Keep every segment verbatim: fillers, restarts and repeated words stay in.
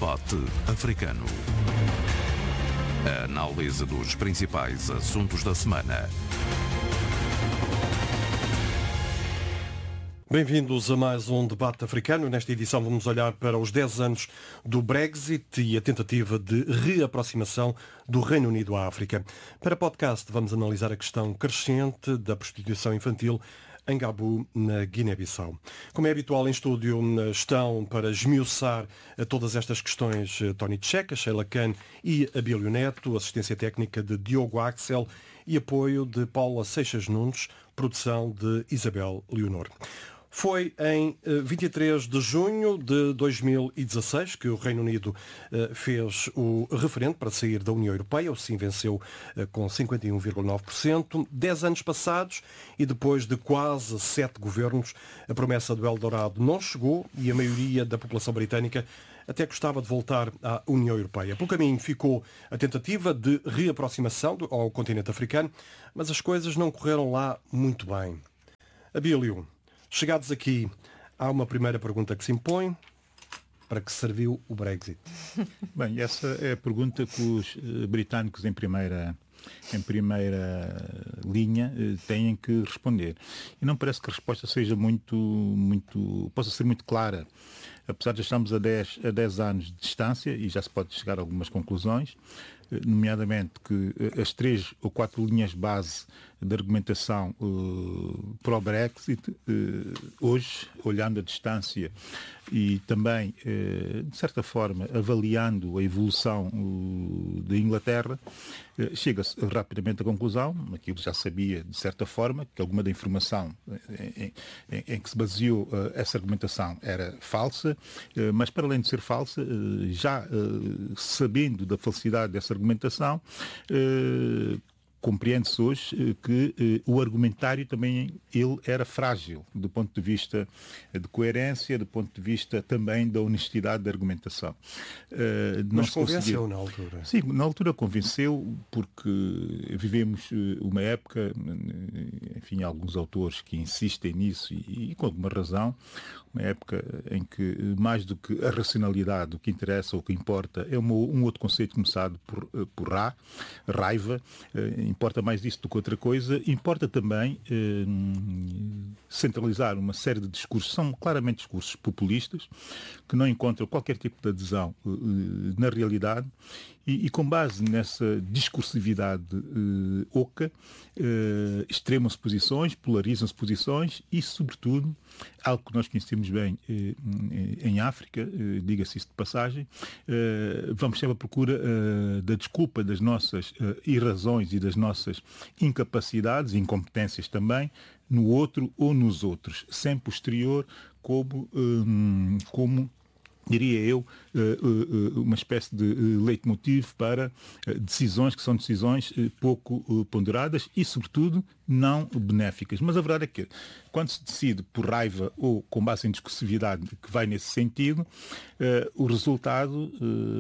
Debate Africano. A análise dos principais assuntos da semana. Bem-vindos a mais um Debate Africano. Nesta edição vamos olhar para os dez anos do Brexit e a tentativa de reaproximação do Reino Unido à África. Para podcast vamos analisar a questão crescente da prostituição infantil em Gabu, na Guiné-Bissau. Como é habitual em estúdio, estão para esmiuçar todas estas questões Tony Checa, Sheila Khan e Abílio Neto, assistência técnica de Diogo Axel e apoio de Paula Seixas Nunes, produção de Isabel Leonor. Foi em vinte e três de junho de dois mil e dezasseis que o Reino Unido fez o referendo para sair da União Europeia. O sim venceu com cinquenta e um vírgula nove por cento. Dez anos passados e depois de quase sete governos, a promessa do Eldorado não chegou e a maioria da população britânica até gostava de voltar à União Europeia. Pelo caminho ficou a tentativa de reaproximação ao continente africano, mas as coisas não correram lá muito bem. Abílio, chegados aqui, há uma primeira pergunta que se impõe. Para que serviu o Brexit? Bem, essa é a pergunta que os britânicos em primeira, em primeira linha têm que responder. E não parece que a resposta seja muito, muito, possa ser muito clara. Apesar de estarmos a dez, a dez anos de distância, e já se pode chegar a algumas conclusões, nomeadamente que as três ou quatro linhas base de argumentação uh, para o Brexit, uh, hoje, olhando a distância e também, uh, de certa forma, avaliando a evolução uh, da Inglaterra, uh, chega-se rapidamente à conclusão, aquilo já sabia, de certa forma, que alguma da informação em, em, em que se baseou uh, essa argumentação era falsa, uh, mas para além de ser falsa, uh, já uh, sabendo da falsidade dessa argumentação, uh, compreende-se hoje que eh, o argumentário também ele era frágil do ponto de vista de coerência, do ponto de vista também da honestidade da argumentação. Uh, Mas convenceu conseguiu... na altura? Sim, na altura convenceu porque vivemos uma época, enfim, alguns autores que insistem nisso e, e com alguma razão, uma época em que mais do que a racionalidade, o que interessa, o que importa, é uma, um outro conceito começado por, por Ra, raiva, importa mais disso do que outra coisa, importa também eh, centralizar uma série de discursos, são claramente discursos populistas, que não encontram qualquer tipo de adesão eh, na realidade, e, e com base nessa discursividade eh, oca, eh, extremam-se posições, polarizam-se posições e, sobretudo, algo que nós conhecemos bem eh, em África, eh, diga-se isso de passagem, eh, vamos sempre à procura eh, da desculpa das nossas eh, irrazões e das nossas incapacidades, incompetências também, no outro ou nos outros, sempre posterior como, um, como diria eu, uma espécie de leitmotiv para decisões que são decisões pouco ponderadas e, sobretudo, não benéficas. Mas a verdade é que, quando se decide por raiva ou com base em discursividade que vai nesse sentido, o resultado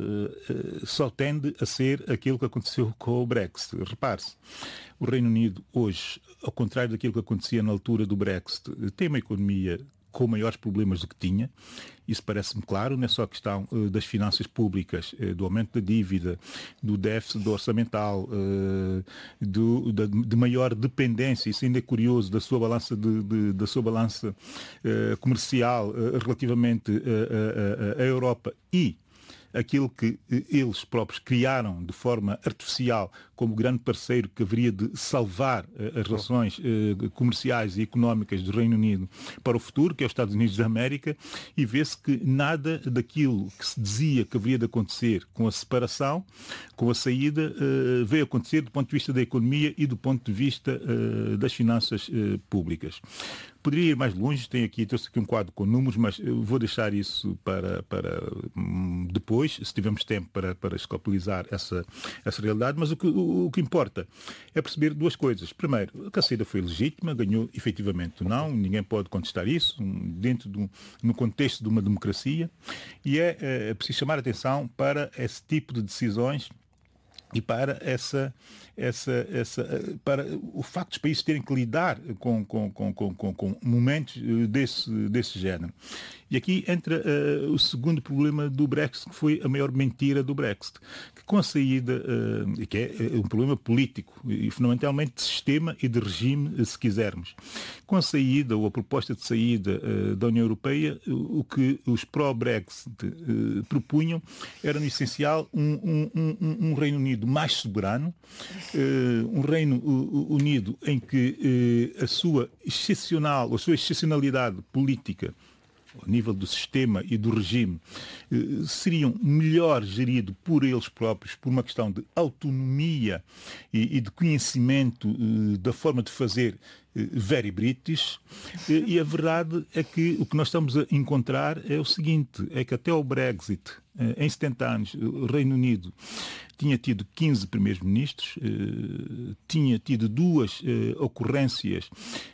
só tende a ser aquilo que aconteceu com o Brexit. Repare-se, o Reino Unido hoje, ao contrário daquilo que acontecia na altura do Brexit, tem uma economia com maiores problemas do que tinha. Isso parece-me claro, não é só a questão uh, das finanças públicas, uh, do aumento da dívida, do déficit do orçamental, uh, do, da, de maior dependência, isso ainda é curioso, da sua balança, de, de, da sua balança uh, comercial uh, relativamente uh, uh, uh, à Europa e aquilo que eles próprios criaram de forma artificial como grande parceiro que haveria de salvar uh, as relações uh, comerciais e económicas do Reino Unido para o futuro, que é os Estados Unidos da América, e vê-se que nada daquilo que se dizia que haveria de acontecer com a separação, com a saída, uh, veio acontecer do ponto de vista da economia e do ponto de vista uh, das finanças uh, públicas. Poderia ir mais longe, tenho aqui, trouxe aqui um quadro com números, mas eu vou deixar isso para, para hum, depois, se tivermos tempo para, para escalpelizar essa, essa realidade, mas o que, o, o que importa é perceber duas coisas. Primeiro, a saída foi legítima, ganhou efetivamente não, ninguém pode contestar isso, dentro do, no contexto de uma democracia, e é, é preciso chamar a atenção para esse tipo de decisões e para essa, essa, essa, para o facto dos países terem que lidar com, com, com, com, com momentos desse, desse género. E aqui entra uh, o segundo problema do Brexit, que foi a maior mentira do Brexit, que com a saída, uh, que é um problema político e fundamentalmente de sistema e de regime, se quisermos. Com a saída ou a proposta de saída uh, da União Europeia, uh, o que os pró-Brexit uh, propunham era, no essencial, um, um, um, um Reino Unido mais soberano, uh, um Reino Unido em que uh, a sua excepcional, a sua excepcionalidade política, ao nível do sistema e do regime, uh, seriam melhor gerido por eles próprios, por uma questão de autonomia e, e de conhecimento uh, da forma de fazer very British, e a verdade é que o que nós estamos a encontrar é o seguinte, é que até ao Brexit, em setenta anos, o Reino Unido tinha tido quinze primeiros-ministros, tinha tido duas ocorrências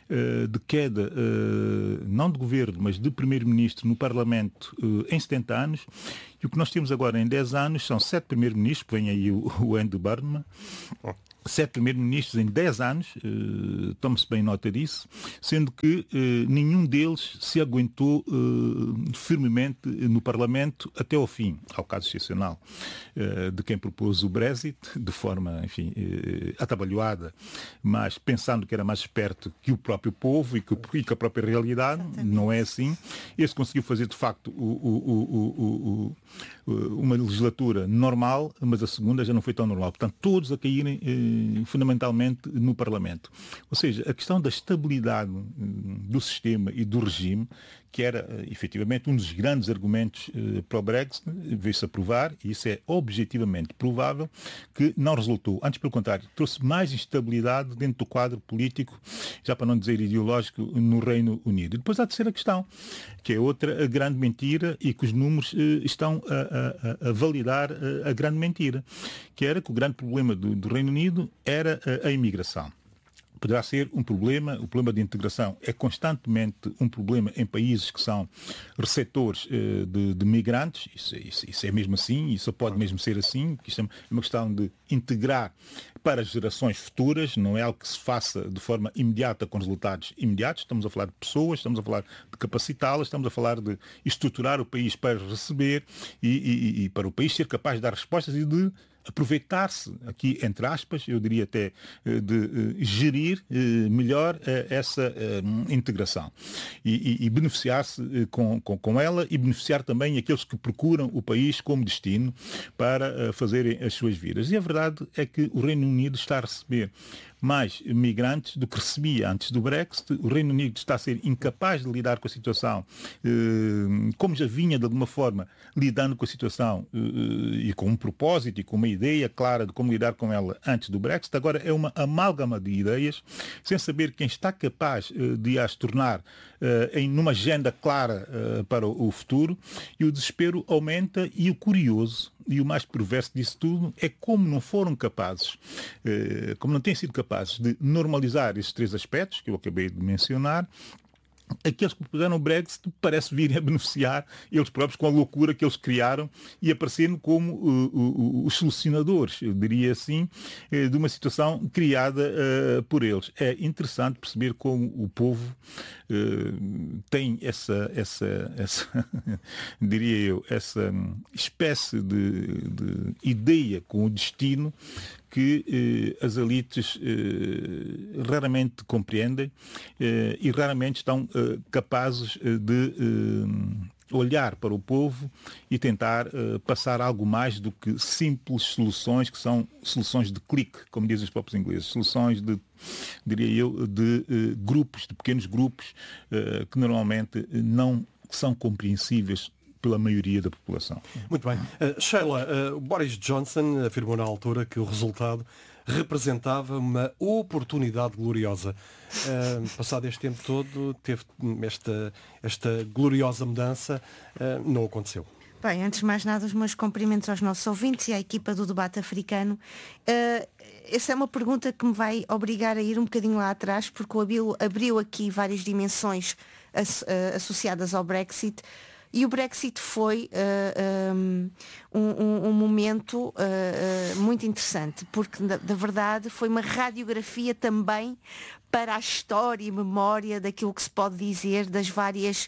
de queda, não de governo, mas de primeiro-ministro no Parlamento em setenta anos, e o que nós temos agora em dez anos são sete primeiros-ministros, vem aí o, o Andy Burnham, sete primeiros-ministros em dez anos, eh, tome-se bem nota disso, sendo que eh, nenhum deles se aguentou eh, firmemente no Parlamento até ao fim, ao caso excepcional eh, de quem propôs o Brexit, de forma, enfim, eh, atabalhoada, mas pensando que era mais esperto que o próprio povo e que, e que a própria realidade. Exatamente. Não é assim. Esse conseguiu fazer, de facto, o, o, o, o, o, uma legislatura normal, mas a segunda já não foi tão normal. Portanto, todos a caírem eh, fundamentalmente no Parlamento. Ou seja, a questão da estabilidade do sistema e do regime, que era efetivamente um dos grandes argumentos eh, para o Brexit, veio-se a provar, e isso é objetivamente provável, que não resultou. Antes, pelo contrário, trouxe mais instabilidade dentro do quadro político, já para não dizer ideológico, no Reino Unido. E depois há a terceira questão, que é outra grande mentira e que os números eh, estão a, a, a validar a, a grande mentira, que era que o grande problema do, do Reino Unido era a, a imigração. Poderá ser um problema, o problema de integração é constantemente um problema em países que são receptores uh, de, de migrantes, isso, isso, isso é mesmo assim, isso pode mesmo ser assim, que isto é uma questão de integrar para gerações futuras, não é algo que se faça de forma imediata com resultados imediatos, estamos a falar de pessoas, estamos a falar de capacitá-las, estamos a falar de estruturar o país para receber e, e, e para o país ser capaz de dar respostas e de aproveitar-se, aqui entre aspas, eu diria até, de gerir melhor essa integração e, e, e beneficiar-se com, com, com ela e beneficiar também aqueles que procuram o país como destino para fazerem as suas vidas. E a verdade é que o Reino Unido está a receber mais migrantes do que recebia antes do Brexit. O Reino Unido está a ser incapaz de lidar com a situação, como já vinha de alguma forma lidando com a situação e com um propósito e com uma ideia clara de como lidar com ela antes do Brexit. Agora é uma amálgama de ideias, sem saber quem está capaz de as tornar em numa agenda clara para o futuro, e o desespero aumenta. E o curioso e o mais perverso disso tudo é como não foram capazes, como não têm sido capazes de normalizar esses três aspectos que eu acabei de mencionar, aqueles que propuseram o Brexit parece virem a beneficiar eles próprios com a loucura que eles criaram e aparecendo como uh, uh, os solucionadores, eu diria assim, uh, de uma situação criada uh, por eles. É interessante perceber como o povo uh, tem essa, essa, essa diria eu, essa espécie de, de ideia com o destino que eh, as elites eh, raramente compreendem eh, e raramente estão eh, capazes de eh, olhar para o povo e tentar eh, passar algo mais do que simples soluções, que são soluções de clique, como dizem os próprios ingleses, soluções de, diria eu, de eh, grupos, de pequenos grupos eh, que normalmente não são compreensíveis pela maioria da população. Muito bem. Uh, Sheila, uh, Boris Johnson afirmou na altura que o resultado representava uma oportunidade gloriosa. Uh, passado este tempo todo, teve esta, esta gloriosa mudança, uh, não aconteceu. Bem, antes de mais nada, os meus cumprimentos aos nossos ouvintes e à equipa do Debate Africano. Uh, essa é uma pergunta que me vai obrigar a ir um bocadinho lá atrás, porque o Abilo abriu aqui várias dimensões as, uh, associadas ao Brexit. E o Brexit foi uh, um, um, um momento uh, uh, muito interessante, porque, na, na verdade, foi uma radiografia também para a história e memória daquilo que se pode dizer das várias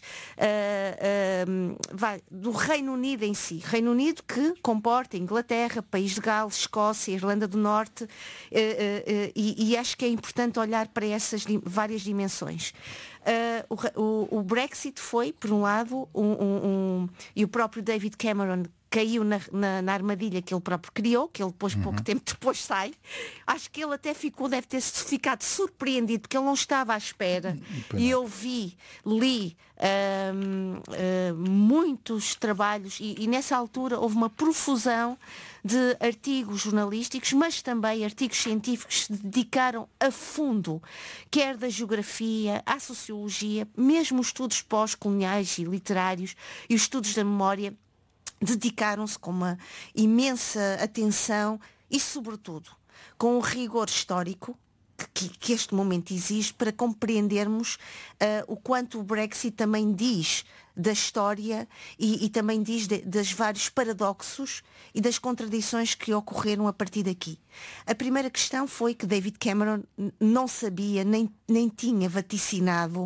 uh, uh, vai, do Reino Unido em si. Reino Unido que comporta Inglaterra, País de Gales, Escócia, Irlanda do Norte, uh, uh, uh, e, e acho que é importante olhar para essas di- várias dimensões. Uh, o, o, o Brexit foi, por um lado, um, um, um, e o próprio David Cameron caiu na, na, na armadilha que ele próprio criou, que ele depois, uhum. pouco tempo depois sai. Acho que ele até ficou, deve ter ficado surpreendido, porque ele não estava à espera. E eu vi, li um, uh, muitos trabalhos, e, e nessa altura houve uma profusão de artigos jornalísticos, mas também artigos científicos que se dedicaram a fundo, quer da geografia, à sociologia, mesmo os estudos pós-coloniais e literários e os estudos da memória, dedicaram-se com uma imensa atenção e, sobretudo, com um rigor histórico que, que este momento exige para compreendermos uh, o quanto o Brexit também diz da história e, e também diz de, das vários paradoxos e das contradições que ocorreram a partir daqui. A primeira questão foi que David Cameron não sabia, nem, nem tinha vaticinado, uh,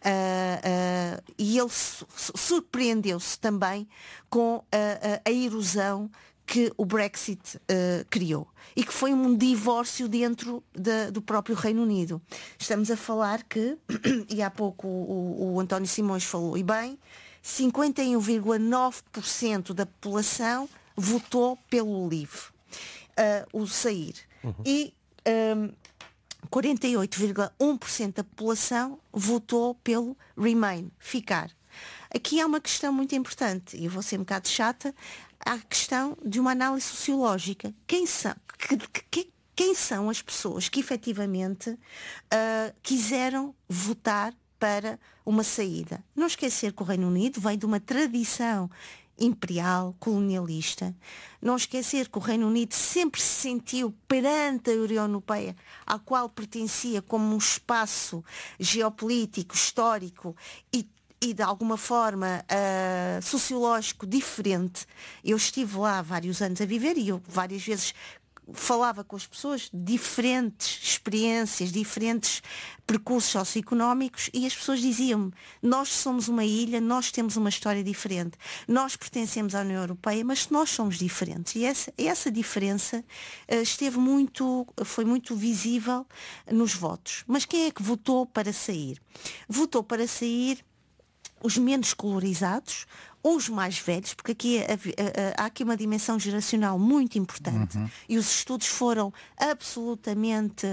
uh, e ele su- surpreendeu-se também com uh, uh, a erosão que o Brexit uh, criou e que foi um divórcio dentro da, do próprio Reino Unido. Estamos a falar que, e há pouco o, o António Simões falou, e bem, cinquenta e um vírgula nove por cento da população votou pelo Leave, uh, o sair. Uhum. E um, quarenta e oito vírgula um por cento da população votou pelo Remain, ficar. Aqui há uma questão muito importante, e eu vou ser um bocado chata, há a questão de uma análise sociológica. Quem são, que, que, quem são as pessoas que efetivamente uh, quiseram votar para uma saída? Não esquecer que o Reino Unido vem de uma tradição imperial, colonialista. Não esquecer que o Reino Unido sempre se sentiu perante a União Europeia, à qual pertencia como um espaço geopolítico, histórico e e de alguma forma uh, sociológico diferente. Eu estive lá há vários anos a viver e eu várias vezes falava com as pessoas, diferentes experiências, diferentes percursos socioeconómicos, e as pessoas diziam-me, nós somos uma ilha, nós temos uma história diferente, nós pertencemos à União Europeia, mas nós somos diferentes. E essa, essa diferença uh, esteve muito, foi muito visível nos votos. Mas quem é que votou para sair? Votou para sair os menos escolarizados, os mais velhos, porque aqui há aqui uma dimensão geracional muito importante, uhum. e os estudos foram absolutamente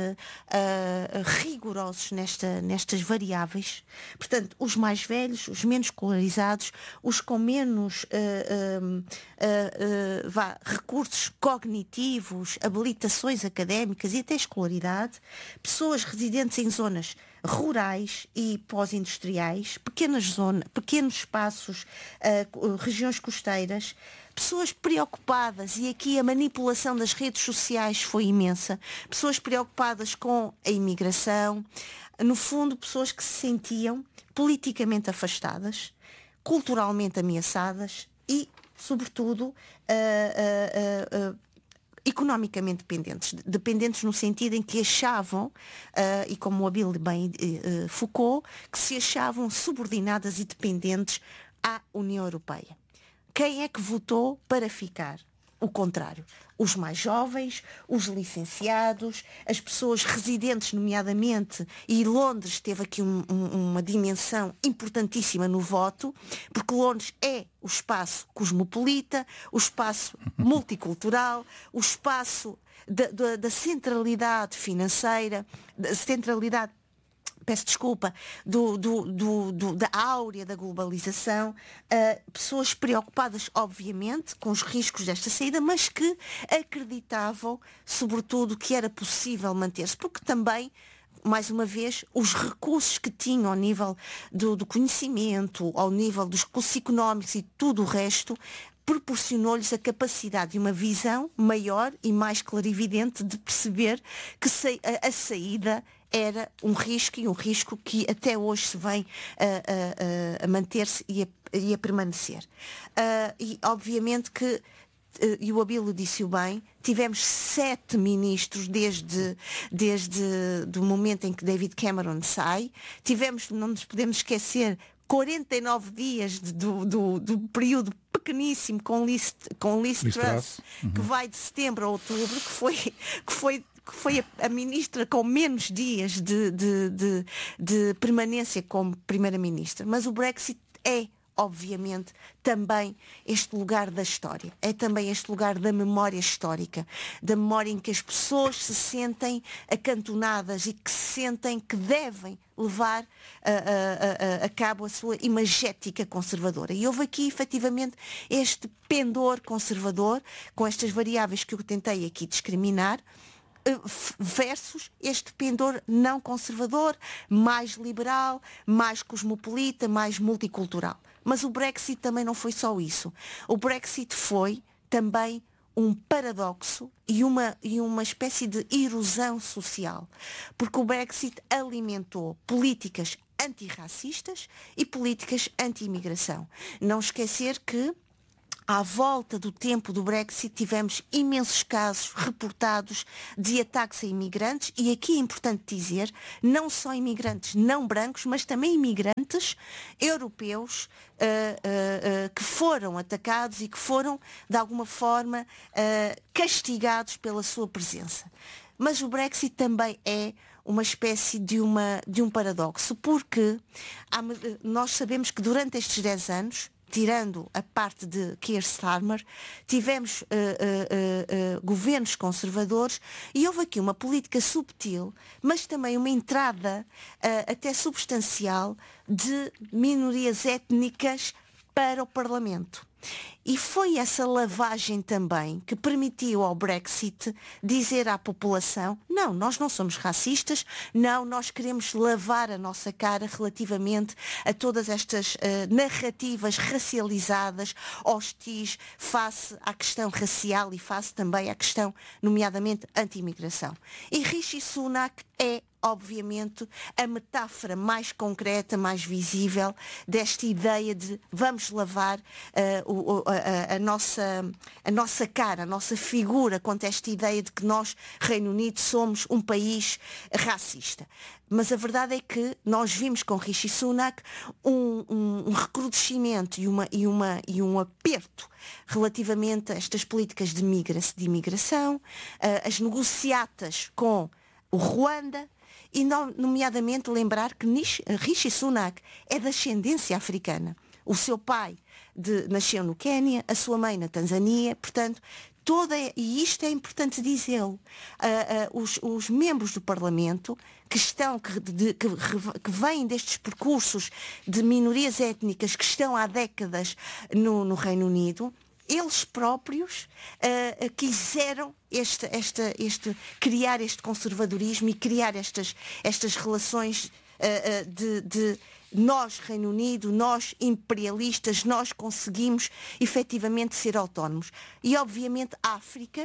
uh, rigorosos nesta, nestas variáveis. Portanto, os mais velhos, os menos escolarizados, os com menos uh, uh, uh, uh, vá, recursos cognitivos, habilitações académicas e até escolaridade, pessoas residentes em zonas rurais e pós-industriais, pequenas zonas, pequenos espaços, uh, regiões costeiras, pessoas preocupadas, e aqui a manipulação das redes sociais foi imensa, pessoas preocupadas com a imigração, no fundo pessoas que se sentiam politicamente afastadas, culturalmente ameaçadas e, sobretudo, uh, uh, uh, uh, economicamente dependentes, dependentes no sentido em que achavam, uh, e como o Abílio bem uh, focou, que se achavam subordinadas e dependentes à União Europeia. Quem é que votou para ficar? O contrário. Os mais jovens, os licenciados, as pessoas residentes, nomeadamente, e Londres teve aqui um, um, uma dimensão importantíssima no voto, porque Londres é o espaço cosmopolita, o espaço multicultural, o espaço da, da, da centralidade financeira, da centralidade, peço desculpa, do, do, do, do, da áurea da globalização, uh, pessoas preocupadas, obviamente, com os riscos desta saída, mas que acreditavam, sobretudo, que era possível manter-se, porque também, mais uma vez, os recursos que tinham ao nível do, do conhecimento, ao nível dos recursos económicos e tudo o resto, proporcionou-lhes a capacidade de uma visão maior e mais clarividente de perceber que a, a saída era um risco, e um risco que até hoje se vem a, a, a manter-se e a, e a permanecer. Uh, e obviamente que e o Abílio disse-o bem, tivemos sete ministros desde, desde o momento em que David Cameron sai. Tivemos, não nos podemos esquecer, quarenta e nove dias de, do, do, do período pequeníssimo com Liz, com Liz Truss, uhum. que vai de setembro a outubro, que foi, que foi, que foi a, a ministra com menos dias de, de, de, de permanência como primeira-ministra. Mas o Brexit é, obviamente, também este lugar da história. É também este lugar da memória histórica, da memória em que as pessoas se sentem acantonadas e que se sentem que devem levar a, a, a, a cabo a sua imagética conservadora. E houve aqui, efetivamente, este pendor conservador, com estas variáveis que eu tentei aqui discriminar, versus este pendor não conservador, mais liberal, mais cosmopolita, mais multicultural. Mas o Brexit também não foi só isso. O Brexit foi também um paradoxo e uma, e uma espécie de erosão social, porque o Brexit alimentou políticas antirracistas e políticas anti-imigração. Não esquecer que à volta do tempo do Brexit tivemos imensos casos reportados de ataques a imigrantes, e aqui é importante dizer, não só imigrantes não brancos, mas também imigrantes europeus uh, uh, uh, que foram atacados e que foram, de alguma forma, uh, castigados pela sua presença. Mas o Brexit também é uma espécie de, uma, de um paradoxo, porque há, nós sabemos que durante estes dez anos, tirando a parte de Keir Starmer, tivemos uh, uh, uh, uh, governos conservadores, e houve aqui uma política subtil, mas também uma entrada uh, até substancial de minorias étnicas para o Parlamento. E foi essa lavagem também que permitiu ao Brexit dizer à população: não, nós não somos racistas, não, nós queremos lavar a nossa cara relativamente a todas estas uh, narrativas racializadas, hostis, face à questão racial e face também à questão, nomeadamente, anti-imigração. E Rishi Sunak é, obviamente, a metáfora mais concreta, mais visível desta ideia de vamos lavar uh, o, a, a, a, nossa, a nossa cara, a nossa figura contra esta ideia de que nós, Reino Unido, somos um país racista. Mas a verdade é que nós vimos com Rishi Sunak um, um, um recrudescimento e, uma, e, uma, e um aperto relativamente a estas políticas de, migra- de imigração, uh, as negociatas com o Ruanda, e nomeadamente lembrar que Rishi Sunak é de ascendência africana. O seu pai de, nasceu no Quénia, a sua mãe na Tanzânia, portanto, toda, e isto é importante dizê-lo, uh, uh, os, os membros do Parlamento que estão, que, de, que, que vêm destes percursos de minorias étnicas que estão há décadas no, no Reino Unido, eles próprios uh, uh, quiseram este, este, este, criar este conservadorismo e criar estas, estas relações uh, uh, de, de nós, Reino Unido, nós imperialistas, nós conseguimos efetivamente ser autónomos. E obviamente a África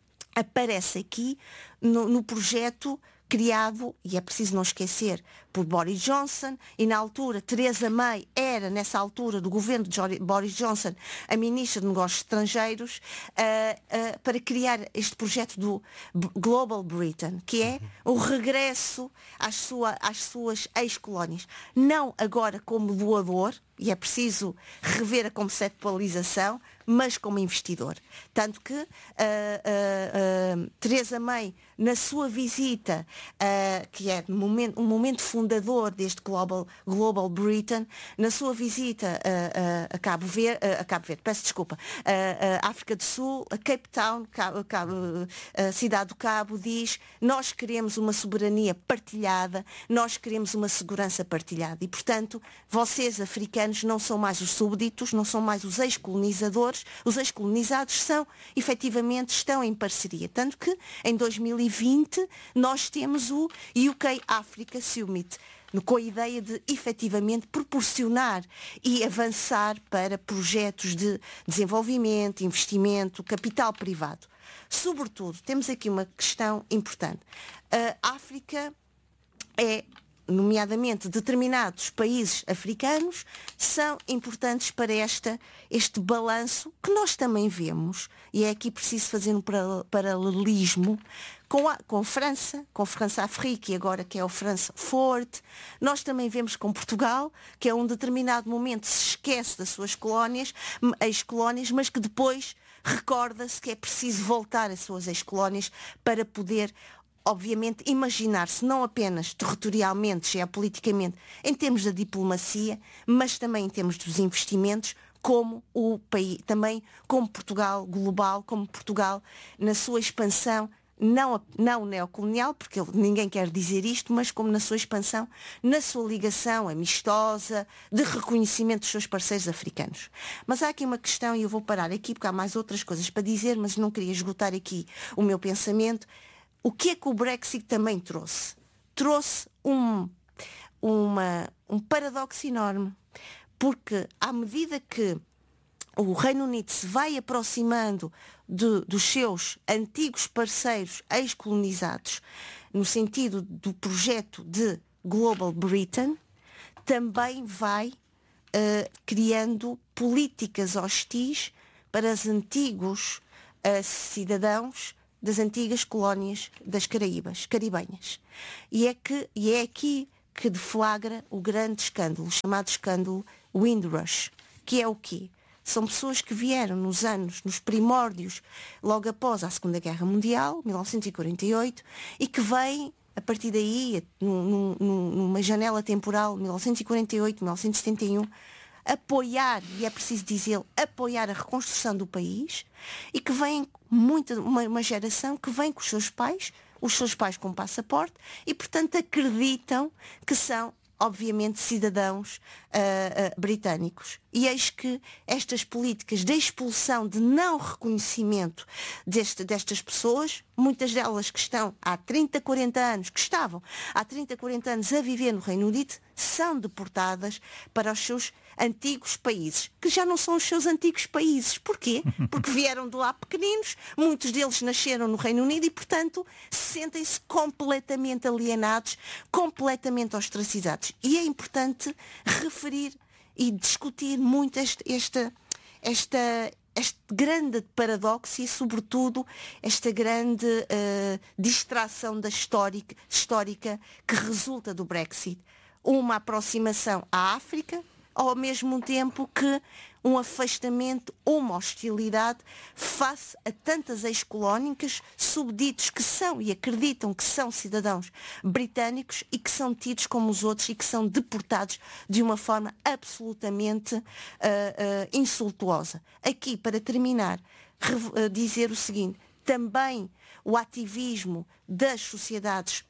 aparece aqui no, no projeto criado, e é preciso não esquecer, por Boris Johnson, e na altura Theresa May era, nessa altura do governo de Boris Johnson, a ministra de Negócios Estrangeiros, uh, uh, para criar este projeto do Global Britain, que é o regresso às, sua, às suas ex-colónias. Não agora como doador, e é preciso rever a conceptualização, mas como investidor. Tanto que uh, uh, uh, Theresa May, na sua visita, uh, que é um momento, um momento fundador deste Global, Global Britain, na sua visita uh, uh, a Cabo Verde, uh, a Cabo Verde, peço desculpa, uh, uh, África do Sul, a Cape Town, Cabo, Cabo, uh, Cidade do Cabo, diz: nós queremos uma soberania partilhada, nós queremos uma segurança partilhada. E, portanto, vocês, africanos, não são mais os súbditos, não são mais os ex-colonizadores, os ex-colonizados são, efetivamente, estão em parceria. Tanto que, em dois mil e vinte, nós temos o U K Africa Summit, com a ideia de, efetivamente, proporcionar e avançar para projetos de desenvolvimento, investimento, capital privado. Sobretudo, temos aqui uma questão importante. A África é, nomeadamente determinados países africanos, são importantes para esta, este balanço que nós também vemos, e é aqui preciso fazer um paralelismo com a, com a França, com a França-África, e agora que é o França Forte. Nós também vemos com Portugal, que a um determinado momento se esquece das suas colónias, ex-colónias, mas que depois recorda-se que é preciso voltar às suas ex-colónias para poder, obviamente, imaginar-se não apenas territorialmente, geopoliticamente, em termos da diplomacia, mas também em termos dos investimentos, como o país, também como Portugal global, como Portugal na sua expansão, não, não neocolonial, porque ninguém quer dizer isto, mas como na sua expansão, na sua ligação amistosa, de reconhecimento dos seus parceiros africanos. Mas há aqui uma questão, e eu vou parar aqui, porque há mais outras coisas para dizer, mas não queria esgotar aqui o meu pensamento. O que é que o Brexit também trouxe? Trouxe um, uma, um paradoxo enorme, porque à medida que o Reino Unido se vai aproximando de, dos seus antigos parceiros ex-colonizados, no sentido do projeto de Global Britain, também vai uh, criando políticas hostis para os antigos uh, cidadãos das antigas colónias das Caraíbas, caribenhas. E é, que, e é aqui que deflagra o grande escândalo, o chamado escândalo Windrush, que é o quê? São pessoas que vieram nos anos, nos primórdios, logo após a Segunda Guerra Mundial, mil novecentos e quarenta e oito, e que vêm, a partir daí, num, num, numa janela temporal, mil novecentos e quarenta e oito, mil novecentos e setenta e um, apoiar, e é preciso dizer, apoiar a reconstrução do país, e que vem muita, uma, uma geração que vem com os seus pais, os seus pais com passaporte, e portanto acreditam que são, obviamente, cidadãos uh, uh, britânicos. E eis que estas políticas de expulsão, de não reconhecimento deste, destas pessoas, muitas delas que estão há trinta, quarenta anos, que estavam há trinta, quarenta anos a viver no Reino Unido, são deportadas para os seus antigos países, que já não são os seus antigos países. Porquê? Porque vieram de lá pequeninos, muitos deles nasceram no Reino Unido e, portanto, sentem-se completamente alienados, completamente ostracizados. E é importante referir e discutir muito este, esta, esta, este grande paradoxo e, sobretudo, esta grande uh, distração da histórica, histórica que resulta do Brexit. Uma aproximação à África, ao mesmo tempo que um afastamento, uma hostilidade face a tantas ex-colónicas, subditos que são e acreditam que são cidadãos britânicos e que são tidos como os outros e que são deportados de uma forma absolutamente uh, uh, insultuosa. Aqui, para terminar, uh, dizer o seguinte: também o ativismo das sociedades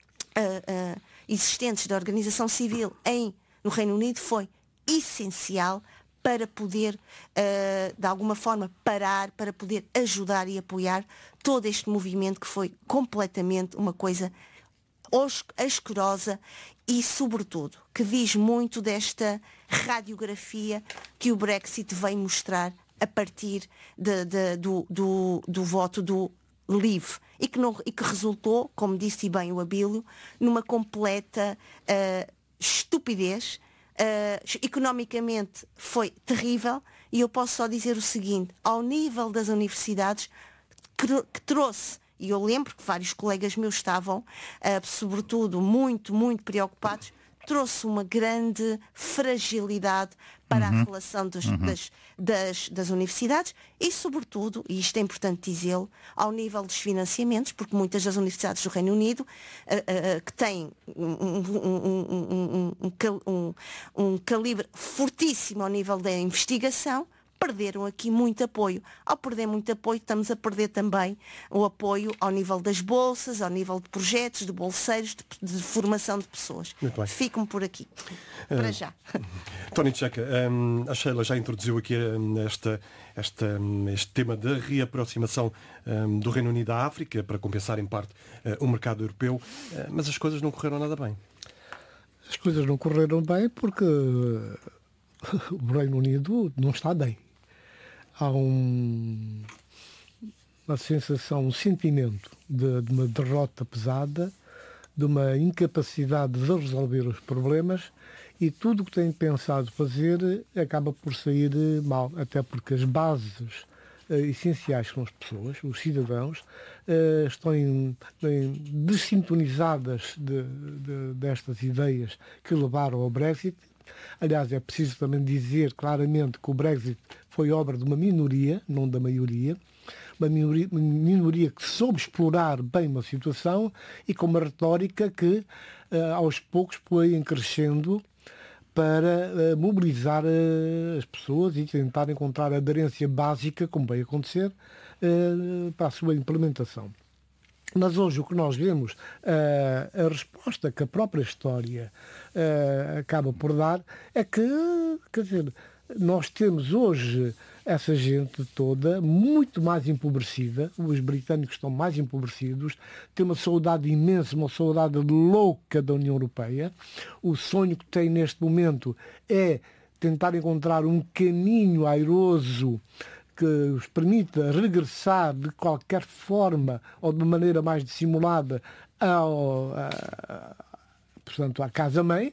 uh, uh, existentes da organização civil em, no Reino Unido foi essencial para poder, uh, de alguma forma, parar, para poder ajudar e apoiar todo este movimento que foi completamente uma coisa asquerosa e, sobretudo, que diz muito desta radiografia que o Brexit vem mostrar a partir de, de, do, do, do voto do Leave e que, não, e que resultou, como disse bem o Abílio, numa completa uh, estupidez. Uh, economicamente foi terrível, e eu posso só dizer o seguinte: ao nível das universidades, que, que trouxe, e eu lembro que vários colegas meus estavam uh, sobretudo muito, muito preocupados, trouxe uma grande fragilidade para uhum. a relação dos, uhum. das, das, das universidades e, sobretudo, e isto é importante dizê-lo, ao nível dos financiamentos, porque muitas das universidades do Reino Unido, uh, uh, que têm um, um, um, um, um, um calibre fortíssimo ao nível da investigação, perderam aqui muito apoio. Ao perder muito apoio, estamos a perder também o apoio ao nível das bolsas, ao nível de projetos, de bolseiros, de, de formação de pessoas. Fico-me por aqui. Uh, Para já. Tony Tcheca, um, a Sheila já introduziu aqui um, esta, esta, um, este tema da reaproximação um, do Reino Unido à África para compensar em parte uh, o mercado europeu, uh, mas as coisas não correram nada bem. As coisas não correram bem porque o Reino Unido não está bem. Há um, uma sensação, um sentimento de, de uma derrota pesada, de uma incapacidade de resolver os problemas, e tudo o que tem pensado fazer acaba por sair mal, até porque as bases uh, essenciais são as pessoas, os cidadãos, uh, estão em, em dessintonizadas de, de, destas ideias que levaram ao Brexit. Aliás, é preciso também dizer claramente que o Brexit foi obra de uma minoria, não da maioria, uma minoria, uma minoria que soube explorar bem uma situação e com uma retórica que uh, aos poucos foi crescendo para uh, mobilizar uh, as pessoas e tentar encontrar a aderência básica, como vai acontecer, uh, para a sua implementação. Mas hoje o que nós vemos, uh, a resposta que a própria história uh, acaba por dar, é que, quer dizer, nós temos hoje essa gente toda muito mais empobrecida, os britânicos estão mais empobrecidos, têm uma saudade imensa, uma saudade louca da União Europeia. O sonho que têm neste momento é tentar encontrar um caminho airoso que os permita regressar de qualquer forma ou de uma maneira mais dissimulada ao, a, portanto, à casa-mãe,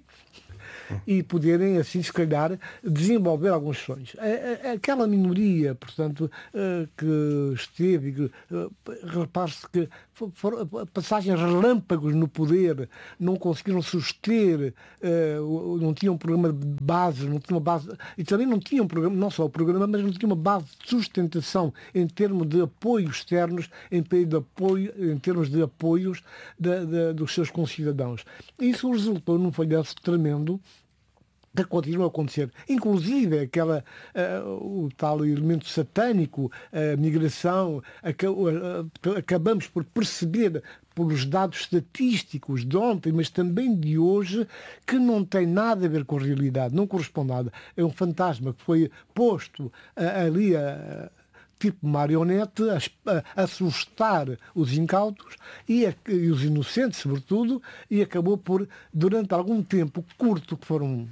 e poderem, assim, se calhar, desenvolver alguns sonhos. Aquela minoria, portanto, que esteve, repare-se que foram passagens relâmpagos no poder, não conseguiram suster, não tinham um programa de base, não tinham uma base, e também não tinham um programa, não só o programa, mas não tinham uma base de sustentação em termos de apoios externos, em, de apoio, em termos de apoios de, de, dos seus concidadãos. Isso resultou num falhanço tremendo que continua a acontecer. Inclusive, aquela, uh, o tal elemento satânico, a migração, aca uh, acabamos por perceber pelos dados estatísticos de ontem, mas também de hoje, que não tem nada a ver com a realidade, não corresponde nada. É um fantasma que foi posto uh, ali a uh, tipo marionete, a, a assustar os incautos e, a, e os inocentes, sobretudo, e acabou por, durante algum tempo curto, que foram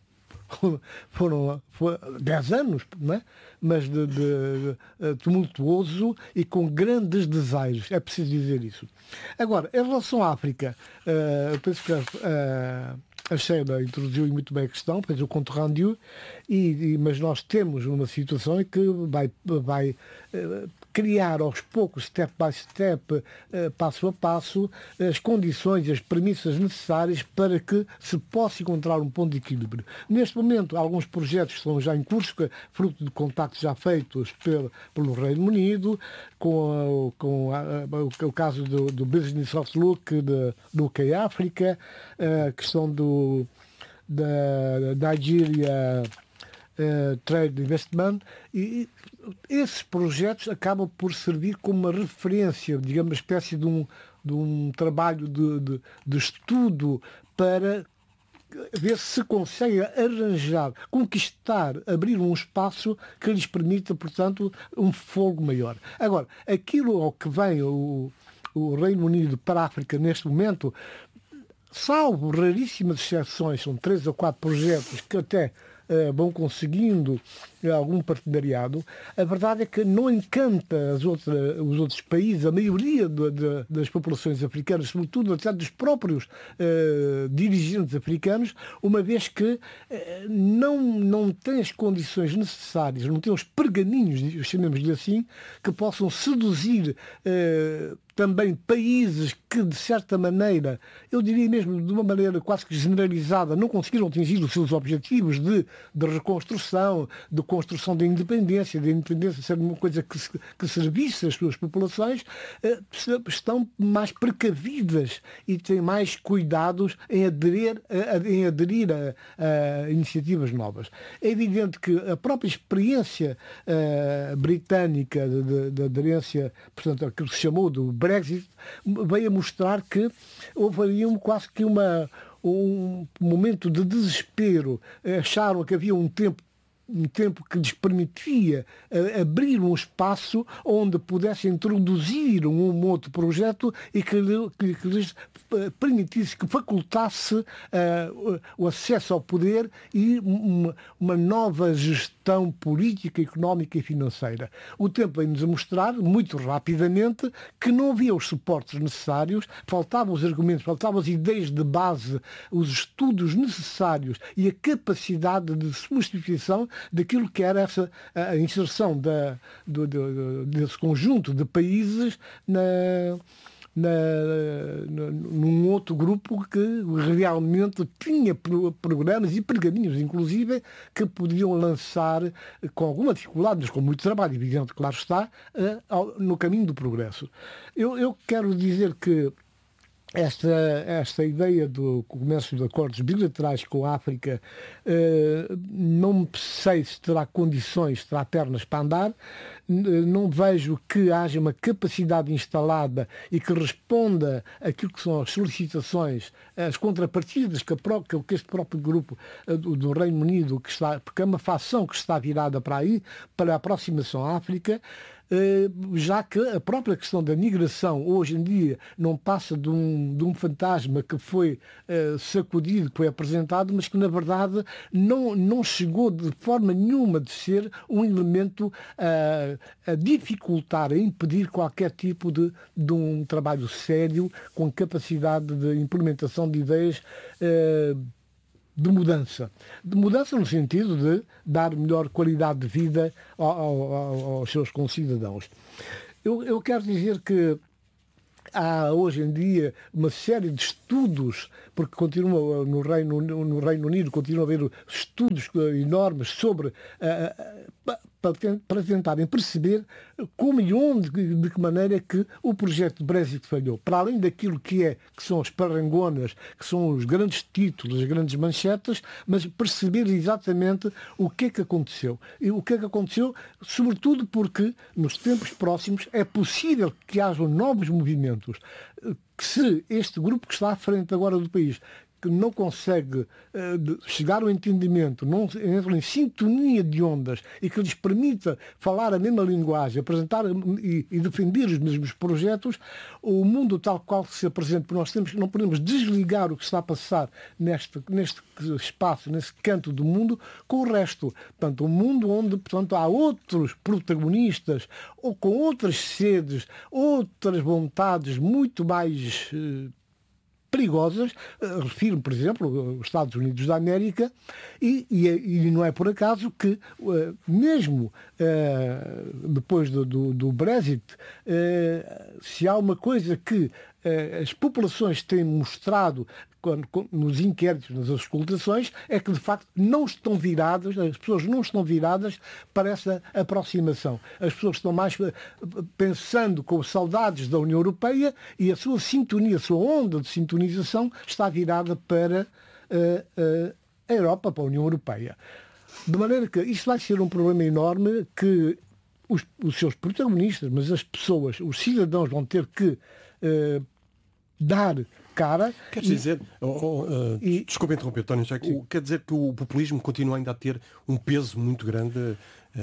foram dez anos, não é? Mas de, de, de tumultuoso e com grandes desejos, é preciso dizer isso. Agora, em relação à África, uh, eu penso que uh, a Sheila introduziu muito bem a questão, fez o conto rendu, e, e, mas nós temos uma situação em que vai, vai uh, criar aos poucos, step by step, uh, passo a passo, as condições, as premissas necessárias para que se possa encontrar um ponto de equilíbrio. Neste momento, alguns projetos estão já em curso, fruto de contactos já feitos pelo, pelo Reino Unido, com, a, com a, a, o caso do, do Business Outlook de, do U K África, a questão do, da Nigeria uh, Trade Investment, e esses projetos acabam por servir como uma referência, digamos, uma espécie de um, de um trabalho de, de, de estudo para ver se consegue arranjar, conquistar, abrir um espaço que lhes permita, portanto, um fogo maior. Agora, aquilo ao que vem o, o Reino Unido para a África neste momento, salvo raríssimas exceções, são três ou quatro projetos que até uh, vão conseguindo uh, algum partenariado, a verdade é que não encanta as outras, os outros países, a maioria de, de, das populações africanas, sobretudo até dos próprios uh, dirigentes africanos, uma vez que uh, não, não têm as condições necessárias, não têm os pergaminhos, chamemos-lhe assim, que possam seduzir uh, também países que, de certa maneira, eu diria mesmo de uma maneira quase que generalizada, não conseguiram atingir os seus objetivos de, de reconstrução, de construção da independência, de independência ser uma coisa que, que servisse as suas populações, estão mais precavidas e têm mais cuidados em aderir, em aderir a, a iniciativas novas. É evidente que a própria experiência uh, britânica de, de, de aderência, portanto, aquilo que se chamou do Brexit, veio a mostrar que houve ali um, quase que uma, um momento de desespero. Acharam que havia um tempo um tempo que lhes permitia uh, abrir um espaço onde pudessem introduzir um, um outro projeto e que, que, que lhes uh, permitisse, que facultasse uh, o, o acesso ao poder e uma, uma nova gestão política, económica e financeira. O tempo vem-nos a mostrar, muito rapidamente, que não havia os suportes necessários, faltavam os argumentos, faltavam as ideias de base, os estudos necessários e a capacidade de substituição daquilo que era essa, a inserção da, do, do, desse conjunto de países na, na, num outro grupo que realmente tinha programas e pergaminhos, inclusive, que podiam lançar com alguma dificuldade, mas com muito trabalho, evidente, claro está, no caminho do progresso. Eu, eu quero dizer que Esta, esta ideia do comércio de acordos bilaterais com a África, eh, não sei se terá condições, terá pernas para andar, não vejo que haja uma capacidade instalada e que responda àquilo que são as solicitações, as contrapartidas que, a pró- que este próprio grupo do, do Reino Unido, que está, porque é uma facção que está virada para aí, para a aproximação à África, já que a própria questão da migração hoje em dia não passa de um, de um fantasma que foi uh, sacudido, que foi apresentado, mas que na verdade não, não chegou de forma nenhuma de ser um elemento uh, a dificultar, a impedir qualquer tipo de, de um trabalho sério com capacidade de implementação de ideias uh, de mudança. De mudança no sentido de dar melhor qualidade de vida ao, ao, aos seus concidadãos. Eu, eu quero dizer que há hoje em dia uma série de estudos, porque continua no Reino, no Reino Unido, continua a haver estudos enormes sobre uh, para tentarem perceber como e onde, de que maneira é que o projeto de Brexit falhou. Para além daquilo que, é, que são as parangonas, que são os grandes títulos, as grandes manchetes, mas perceber exatamente o que é que aconteceu. E o que é que aconteceu, sobretudo porque nos tempos próximos é possível que hajam novos movimentos. Que se este grupo que está à frente agora do país que não consegue uh, chegar ao entendimento, não entra em sintonia de ondas e que lhes permita falar a mesma linguagem, apresentar e, e defender os mesmos projetos, o mundo tal qual se apresenta, nós temos, não podemos desligar o que está a passar neste, neste espaço, nesse canto do mundo, com o resto. Portanto, um mundo onde, portanto, há outros protagonistas, ou com outras sedes, outras vontades muito mais uh, perigosas, uh, refiro, por exemplo, aos Estados Unidos da América, e, e, e não é por acaso que, uh, mesmo uh, depois do, do, do Brexit, uh, se há uma coisa que uh, as populações têm mostrado quando, nos inquéritos, nas auscultações, é que de facto não estão viradas, as pessoas não estão viradas para essa aproximação. As pessoas estão mais pensando com saudades da União Europeia e a sua sintonia, a sua onda de sintonização está virada para uh, uh, a Europa, para a União Europeia. De maneira que isto vai ser um problema enorme que os, os seus protagonistas, mas as pessoas, os cidadãos vão ter que uh, dar cara. Quer dizer, oh, oh, uh, e, desculpa interromper, António, já que, quer dizer que o populismo continua ainda a ter um peso muito grande uh,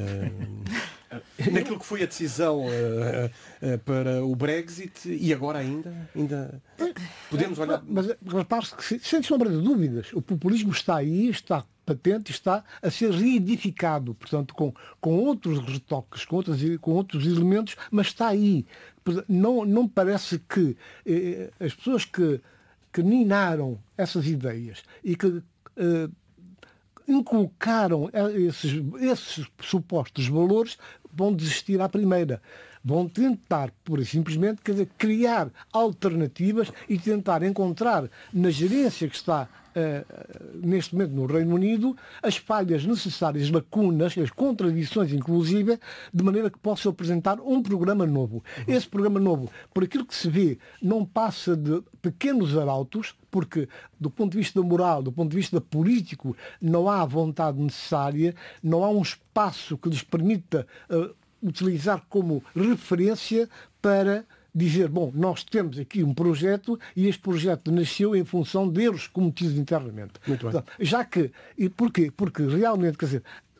naquilo que foi a decisão uh, uh, para o Brexit e agora ainda, ainda podemos olhar... Mas repare-se que, sem sombra de dúvidas, o populismo está aí, está patente, está a ser reedificado, portanto, com, com outros retoques, com, outros, com outros elementos, mas está aí. Não, não parece que eh, as pessoas que, que minaram essas ideias e que eh, inculcaram esses, esses supostos valores vão desistir à primeira. Vão tentar, pura e simplesmente, quer dizer, criar alternativas e tentar encontrar na gerência que está uh, neste momento no Reino Unido as falhas necessárias, lacunas, as contradições inclusive, de maneira que possa apresentar um programa novo. Uhum. Esse programa novo, por aquilo que se vê, não passa de pequenos arautos, porque do ponto de vista moral, do ponto de vista político, não há a vontade necessária, não há um espaço que lhes permita uh, utilizar como referência para dizer, bom, nós temos aqui um projeto e este projeto nasceu em função de erros cometidos internamente. Muito bem. Portanto, já que, e porquê? Porque realmente, quer dizer,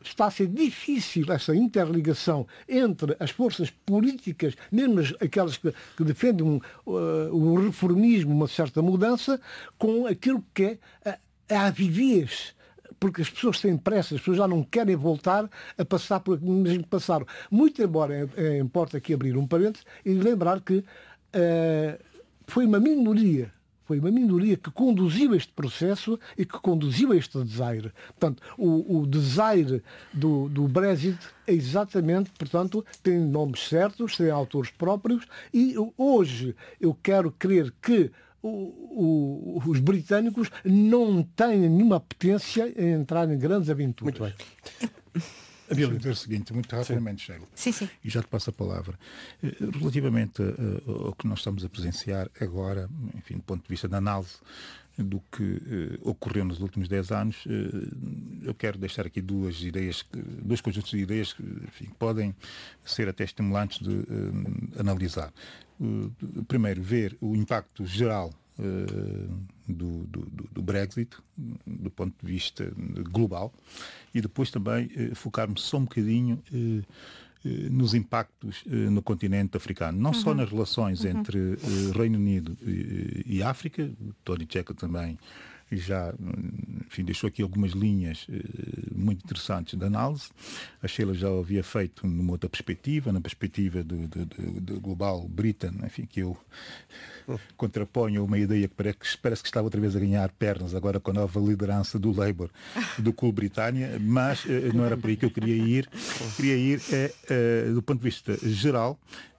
está a ser difícil essa interligação entre as forças políticas, mesmo aquelas que, que defendem um, uh, um reformismo, uma certa mudança, com aquilo que é a, a avidez. Porque as pessoas têm pressa, as pessoas já não querem voltar a passar por aquilo mesmo que passaram. Muito embora é, é, importa aqui abrir um parênteses e lembrar que uh, foi uma minoria Foi uma minoria que conduziu este processo e que conduziu este desaire. Portanto, o, o desaire do, do Brexit é exatamente, portanto, tem nomes certos, tem autores próprios e hoje eu quero crer que o, o, os britânicos não têm nenhuma apetência em entrar em grandes aventuras. Muito bem. Deixa-me dizer o seguinte, muito rapidamente, Sheila. Sim, sim. E já te passo a palavra. Relativamente ao que nós estamos a presenciar agora, enfim, do ponto de vista da análise do que uh, ocorreu nos últimos dez anos, uh, eu quero deixar aqui duas ideias, dois conjuntos de ideias que, enfim, podem ser até estimulantes de uh, analisar. Uh, primeiro, ver o impacto geral uh, do, do, do Brexit, do ponto de vista global, e depois também uh, focar-me só um bocadinho uh, nos impactos uh, no continente africano, não uhum. só nas relações uhum. entre uh, Reino Unido e, e África. Tony Checa também já, enfim, deixou aqui algumas linhas uh, muito interessantes de análise. A Sheila já o havia feito numa outra perspectiva, na perspectiva do, do, do, do Global Britain, enfim, que eu contraponho a uma ideia que parece, parece que estava outra vez a ganhar pernas agora com a nova liderança do Labour, do Cool Britannia, mas uh, não era por aí que eu queria ir. Queria ir, uh, uh, do ponto de vista geral,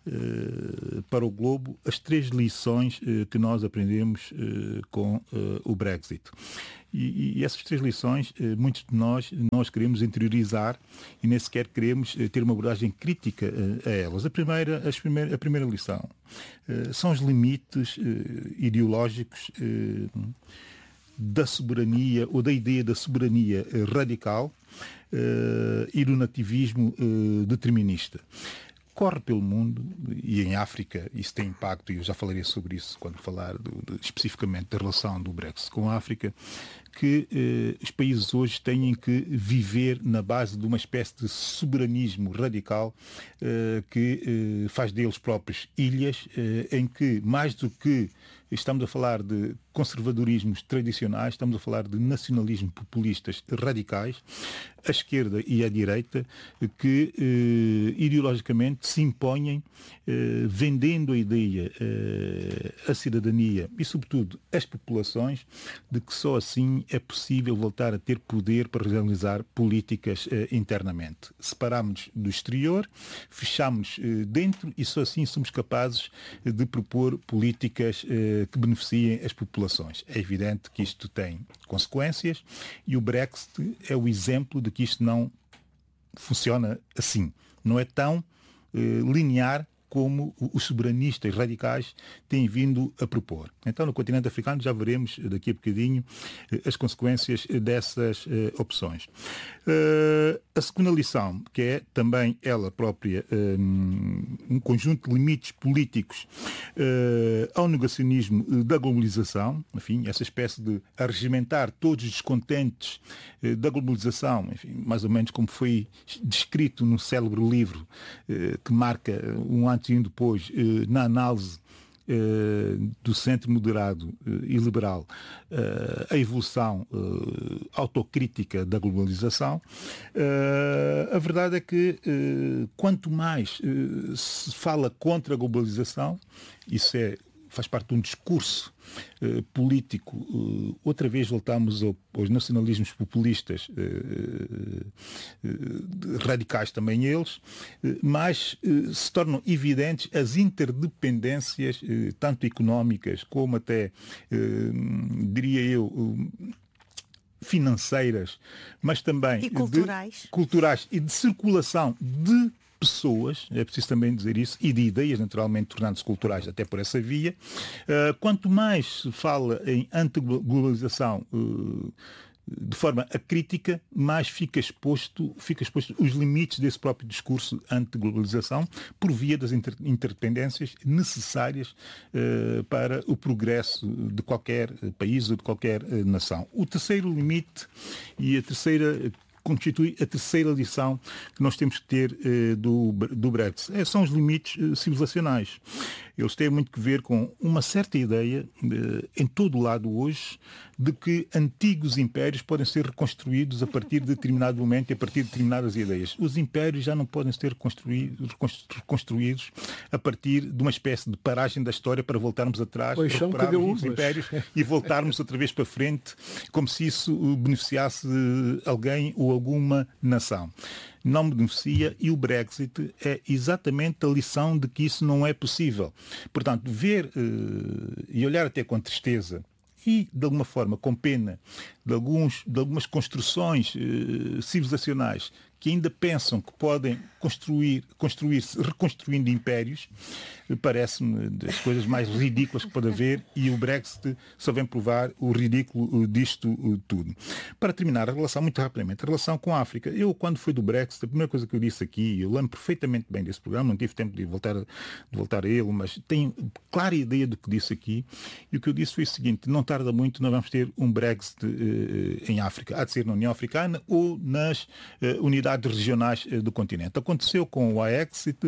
Uh, para o globo, as três lições uh, que nós aprendemos uh, com uh, o Brexit. E, e essas três lições, uh, muitos de nós, nós queremos interiorizar e nem sequer queremos uh, ter uma abordagem crítica uh, a elas. A primeira, as primeira, a primeira lição uh, são os limites uh, ideológicos uh, da soberania ou da ideia da soberania uh, radical uh, e do nativismo uh, determinista. Corre pelo mundo, e em África isso tem impacto, e eu já falarei sobre isso quando falar do, do, especificamente da relação do Brexit com a África, que eh, os países hoje têm que viver na base de uma espécie de soberanismo radical eh, que eh, faz deles próprios ilhas, eh, em que mais do que estamos a falar de conservadorismos tradicionais, estamos a falar de nacionalismo populistas radicais, a esquerda e a direita, que eh, ideologicamente se impõem, eh, vendendo a ideia, eh, a cidadania e, sobretudo, as populações, de que só assim é possível voltar a ter poder para realizar políticas eh, internamente. Separámos-nos do exterior, fechámos eh, dentro e só assim somos capazes de propor políticas eh, que beneficiem as populações. É evidente que isto tem consequências e o Brexit é o exemplo de que isto não funciona assim. Não é tão eh, linear como os soberanistas radicais têm vindo a propor. Então, no continente africano, já veremos daqui a bocadinho as consequências dessas uh, opções. Uh, a segunda lição, que é também ela própria um, um conjunto de limites políticos uh, ao negacionismo da globalização, enfim, essa espécie de arregimentar todos os descontentes uh, da globalização, enfim, mais ou menos como foi descrito no célebre livro uh, que marca um antes e um depois uh, na análise Uh, do centro moderado uh, e liberal, uh, a evolução uh, autocrítica da globalização. Uh, a verdade é que uh, quanto mais uh, se fala contra a globalização, isso é, faz parte de um discurso uh, político, uh, outra vez voltamos ao, aos nacionalismos populistas, uh, uh, radicais também eles, uh, mas uh, se tornam evidentes as interdependências, uh, tanto económicas como até, uh, diria eu, uh, financeiras, mas também e culturais. De, culturais e de circulação de pessoas, é preciso também dizer isso, e de ideias, naturalmente, tornando-se culturais até por essa via. Uh, quanto mais se fala em antiglobalização uh, de forma acrítica, mais fica exposto, fica exposto os limites desse próprio discurso antiglobalização por via das inter interdependências necessárias uh, para o progresso de qualquer país ou de qualquer uh, nação. O terceiro limite e a terceira constitui a terceira lição que nós temos que ter eh, do, do Brexit. É, são os limites eh, civilizacionais. Eles têm muito que ver com uma certa ideia, eh, em todo o lado hoje, de que antigos impérios podem ser reconstruídos a partir de determinado momento e a partir de determinadas ideias. Os impérios já não podem ser reconstruídos, reconstruídos a partir de uma espécie de paragem da história para voltarmos atrás, pois recuperarmos os impérios e voltarmos outra vez para frente, como se isso beneficiasse alguém ou alguma nação. Não beneficia, e o Brexit é exatamente a lição de que isso não é possível. Portanto, ver uh, e olhar até com tristeza e, de alguma forma, com pena de, alguns, de algumas construções uh, civilizacionais que ainda pensam que podem construir, construir-se reconstruindo impérios, parece-me das coisas mais ridículas que pode haver, e o Brexit só vem provar o ridículo disto tudo. Para terminar, a relação, muito rapidamente, a relação com a África. Eu, quando fui do Brexit, a primeira coisa que eu disse aqui, eu lembro perfeitamente bem desse programa, não tive tempo de voltar, de voltar a ele, mas tenho clara ideia do que disse aqui, e o que eu disse foi o seguinte: não tarda muito, nós vamos ter um Brexit eh, em África. Há de ser na União Africana ou nas eh, unidades regionais eh, do continente. Aconteceu com o Aexit,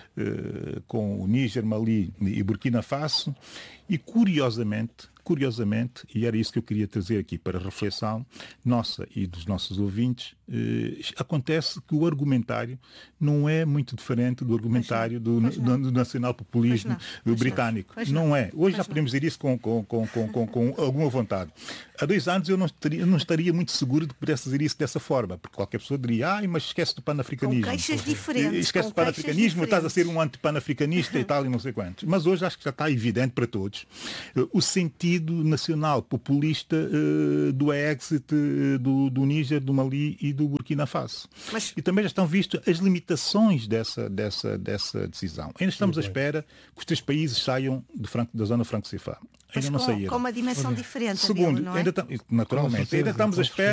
eh, com o Níger, Mali e Burkina Faso, e curiosamente, curiosamente, e era isso que eu queria trazer aqui para a reflexão nossa e dos nossos ouvintes, eh, acontece que o argumentário não é muito diferente do argumentário do, do, do nacional-populismo britânico. Não. não é. Hoje pois já podemos dizer isso com, com, com, com, com, com alguma vontade. Há dois anos eu não estaria, não estaria muito seguro de que pudesse dizer isso dessa forma, porque qualquer pessoa diria, ah, mas esquece do panafricanismo. Com queixas diferentes. Esquece do panafricanismo, estás a ser um antipanafricanista e tal, e não sei quantos. Mas hoje acho que já está evidente para todos o sentido nacional populista uh, do Exit, uh, do, do Níger, do Mali e do Burkina Faso. Mas... E também já estão vistas as limitações dessa, dessa, dessa decisão. Ainda estamos à espera que os três países saiam de Franco, da zona franco-cefá. Ainda Mas não com, saíram. com uma dimensão diferente. Segundo, dele, não é? ainda tam, naturalmente, ainda estamos à espera